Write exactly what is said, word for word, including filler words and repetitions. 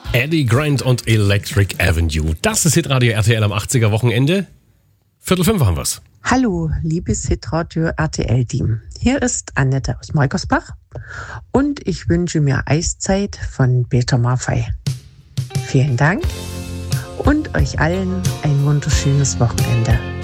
Eddie Grant und Electric Avenue. Das ist Hitradio R T L am achtziger Wochenende. Viertel fünf haben wir's. Hallo, liebes Hitradio R T L-Team. Hier ist Annette aus Meugersbach und ich wünsche mir Eiszeit von Peter Maffay. Vielen Dank und euch allen ein wunderschönes Wochenende.